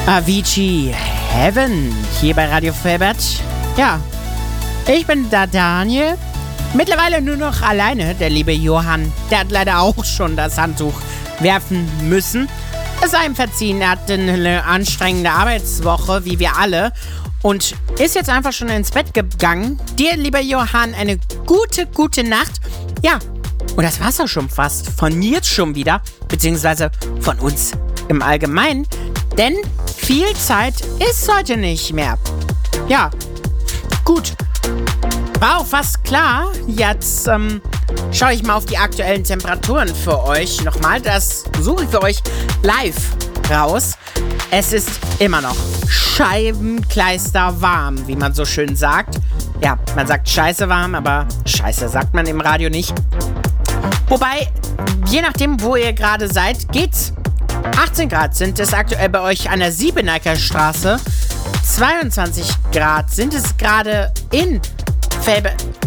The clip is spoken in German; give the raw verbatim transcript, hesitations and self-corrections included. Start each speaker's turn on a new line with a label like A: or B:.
A: Avicii Heaven hier bei Radio Felbert. Ja, ich bin da Daniel. Mittlerweile nur noch alleine. Der liebe Johann, der hat leider auch schon das Handtuch werfen müssen. Es sei ihm verziehen, er hatte eine anstrengende Arbeitswoche, wie wir alle. Und ist jetzt einfach schon ins Bett gegangen. Dir, lieber Johann, eine gute, gute Nacht. Ja, und das war's auch schon fast. Von mir jetzt schon wieder. Beziehungsweise von uns im Allgemeinen. Denn viel Zeit ist heute nicht mehr. Ja, gut. War auch fast klar. Jetzt ähm, schaue ich mal auf die aktuellen Temperaturen für euch nochmal. Das suche ich für euch live raus. Es ist immer noch Scheibenkleister warm, wie man so schön sagt. Ja, man sagt scheiße warm, aber scheiße sagt man im Radio nicht. Wobei, je nachdem, wo ihr gerade seid, geht's. achtzehn Grad sind es aktuell bei euch an der Siebenecker Straße. zweiundzwanzig Grad sind es gerade in Felbert.